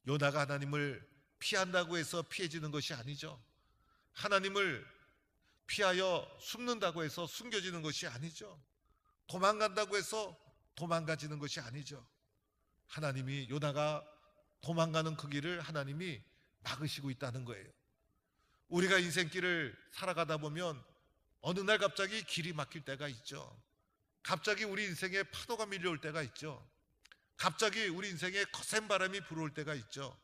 요나가 하나님을 피한다고 해서 피해지는 것이 아니죠. 하나님을 피하여 숨는다고 해서 숨겨지는 것이 아니죠. 도망간다고 해서 도망가지는 것이 아니죠. 하나님이 요나가 도망가는 그 길을 하나님이 막으시고 있다는 거예요. 우리가 인생길을 살아가다 보면 어느 날 갑자기 길이 막힐 때가 있죠. 갑자기 우리 인생에 파도가 밀려올 때가 있죠. 갑자기 우리 인생에 거센 바람이 불어올 때가 있죠.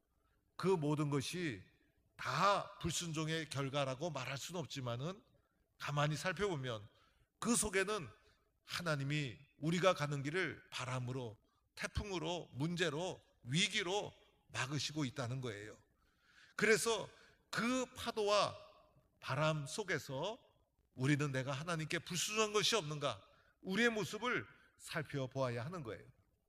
그 모든 것이 다 불순종의 결과라고 말할 수는 없지만은 가만히 살펴보면 그 속에는 하나님이 우리가 가는 길을 바람으로, 태풍으로, 문제로, 위기로 막으시고 있다는 거예요. 그래서 그 파도와 바람 속에서 우리는 내가 하나님께 불순종한 것이 없는가, 우리의 모습을 살펴보아야 하는 거예요.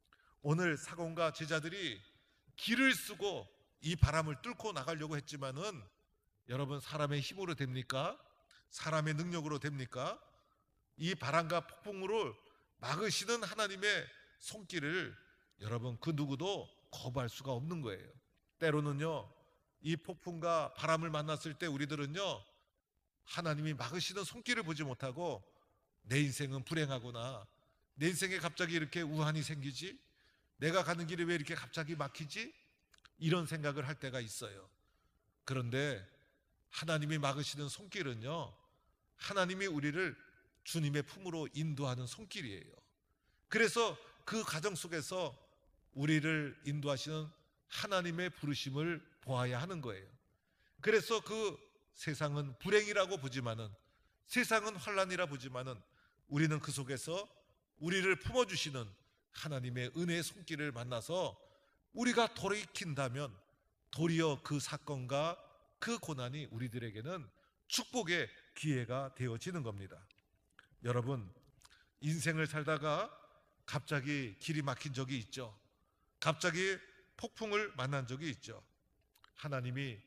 오늘 사공과 제자들이 길을 쓰고 이 바람을 뚫고 나가려고 했지만은 여러분, 사람의 힘으로 됩니까? 사람의 능력으로 됩니까? 이 바람과 폭풍으로 막으시는 하나님의 손길을 여러분, 그 누구도 거부할 수가 없는 거예요. 때로는요, 이 폭풍과 바람을 만났을 때 우리들은요, 하나님이 막으시는 손길을 보지 못하고 내 인생은 불행하구나, 내 인생에 갑자기 이렇게 우환이 생기지, 내가 가는 길이 왜 이렇게 갑자기 막히지, 이런 생각을 할 때가 있어요. 그런데 하나님이 막으시는 손길은요, 하나님이 우리를 주님의 품으로 인도하는 손길이에요. 그래서 그 과정 속에서 우리를 인도하시는 하나님의 부르심을 보아야 하는 거예요. 그래서 그 세상은 불행이라고 보지만은, 세상은 환난이라 보지만은 우리는 그 속에서 우리를 품어주시는 하나님의 은혜의 손길을 만나서 우리가 돌이킨다면 도리어 그 사건과 그 고난이 우리들에게는 축복의 기회가 되어지는 겁니다. 여러분, 인생을 살다가 갑자기 길이 막힌 적이 있죠. 갑자기 폭풍을 만난 적이 있죠. 하나님이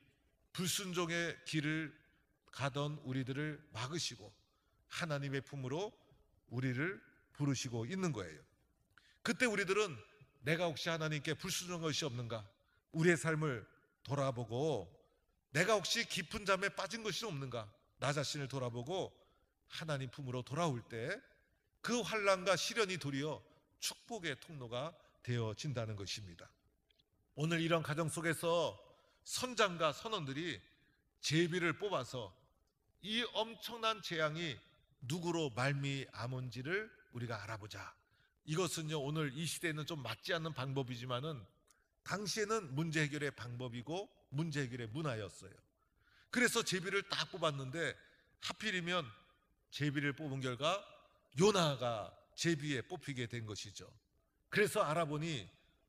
불순종의 길을 가던 우리들을 막으시고 하나님의 품으로 우리를 부르시고 있는 거예요. 그때 우리들은 내가 혹시 하나님께 불순종한 것이 없는가, 우리의 삶을 돌아보고 내가 혹시 깊은 잠에 빠진 것이 없는가, 나 자신을 돌아보고 하나님 품으로 돌아올 때 그 환난과 시련이 도리어 축복의 통로가 되어진다는 것입니다. 오늘 이런 가정 속에서 선장과 선원들이 제비를 뽑아서 이 엄청난 재앙이 누구로 말미암은지를 우리가 알아보자. 이것은요, 오늘 이 시대에는 좀 맞지 않는 방법이지만은 당시에는 문제 해결의 방법이고 문제 해결의 문화였어요. 그래서 제비를 딱 뽑았는데 하필이면 제비를 뽑은 결과 요나가 제비에 뽑히게 된 것이죠. 그래서 알아보니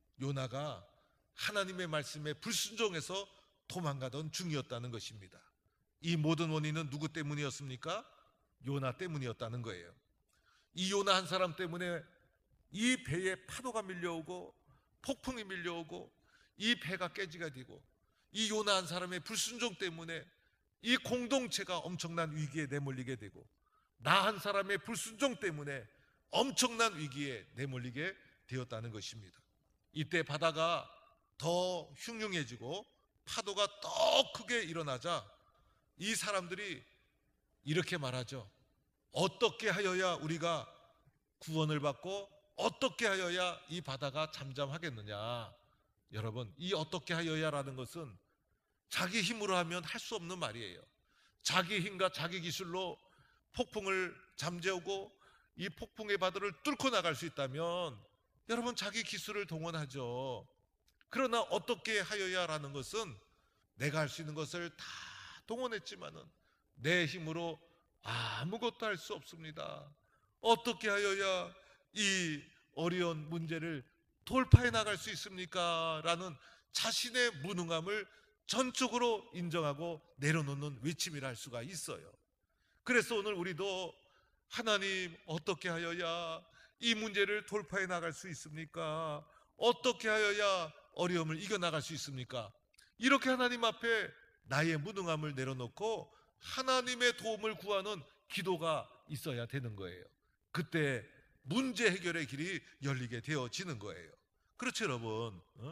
요나가 하나님의 말씀에 불순종해서 도망가던 중이었다는 것입니다. 이 모든 원인은 누구 때문이었습니까? 요나 때문이었다는 거예요. 이 요나 한 사람 때문에 이 배에 파도가 밀려오고 폭풍이 밀려오고 이 배가 깨지게 되고, 이 요나 한 사람의 불순종 때문에 이 공동체가 엄청난 위기에 내몰리게 되고, 나 한 사람의 불순종 때문에 엄청난 위기에 내몰리게 되었다는 것입니다. 이때 바다가 더 흉흉해지고 파도가 더 크게 일어나자 이 사람들이 이렇게 말하죠. 어떻게 하여야 우리가 구원을 받고 어떻게 하여야 이 바다가 잠잠하겠느냐. 여러분, 이 어떻게 하여야라는 것은 자기 힘으로 하면 할 수 없는 말이에요. 자기 힘과 자기 기술로 폭풍을 잠재우고 이 폭풍의 바다를 뚫고 나갈 수 있다면 여러분, 자기 기술을 동원하죠. 그러나 어떻게 하여야라는 것은 내가 할 수 있는 것을 다 동원했지만은 내 힘으로 아무것도 할 수 없습니다. 어떻게 하여야 이 어려운 문제를 돌파해 나갈 수 있습니까? 라는 자신의 무능함을 전적으로 인정하고 내려놓는 외침이라 할 수가 있어요. 그래서 오늘 우리도 하나님, 어떻게 하여야 이 문제를 돌파해 나갈 수 있습니까? 어떻게 하여야 어려움을 이겨나갈 수 있습니까? 이렇게 하나님 앞에 나의 무능함을 내려놓고 하나님의 도움을 구하는 기도가 있어야 되는 거예요. 그때 문제 해결의 길이 열리게 되어지는 거예요. 그렇죠, 여러분?